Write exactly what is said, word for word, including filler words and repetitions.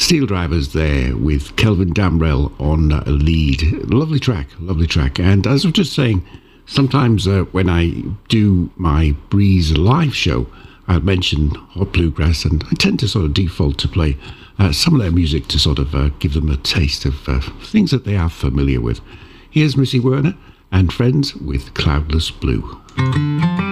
Steel Drivers there with Kelvin Damrell on a lead. Lovely track, lovely track. And as I was just saying, sometimes uh, when I do my Breeze live show, I'll mention Hot Bluegrass, and I tend to sort of default to play uh, some of their music to sort of uh, give them a taste of uh, things that they are familiar with. Here's Missy Werner and Friends with Cloudless Blue.